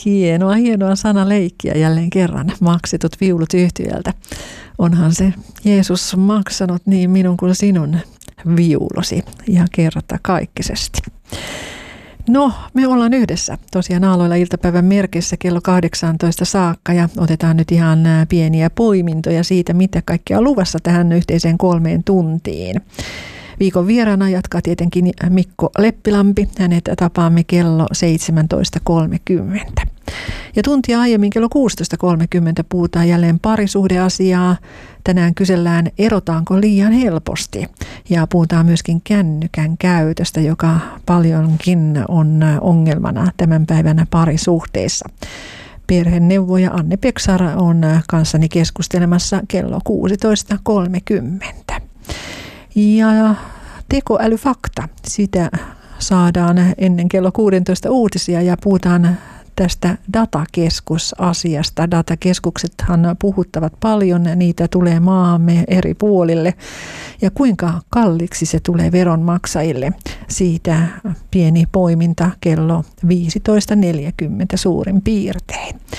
Hienoa sanaleikkiä jälleen kerran. Maksetut viulut yhtiöltä. Onhan se Jeesus maksanut niin minun kuin sinun viulusi ja kerta kaikkisesti. No, me ollaan yhdessä tosiaan Aalloilla iltapäivän merkissä kello 18 saakka ja otetaan nyt ihan pieniä poimintoja siitä, mitä kaikkea on luvassa tähän yhteiseen 3 tuntiin. Viikon vieraana jatkaa tietenkin Mikko Leppilampi. Hänet tapaamme kello 17.30. Ja tuntia aiemmin kello 16.30 puhutaan jälleen parisuhdeasiaa. Tänään kysellään, erotaanko liian helposti. Ja puhutaan myöskin kännykän käytöstä, joka paljonkin on ongelmana tämän päivänä parisuhteissa. Perheneuvoja Anne Peksar on kanssani keskustelemassa kello 16.30. Ja tekoälyfakta, sitä saadaan ennen kello 16 uutisia ja puhutaan tästä datakeskusasiasta. Datakeskuksethan puhuttavat paljon, niitä tulee maahamme eri puolille. Ja kuinka kalliiksi se tulee veronmaksajille? Siitä pieni poiminta kello 15.40 suurin piirtein.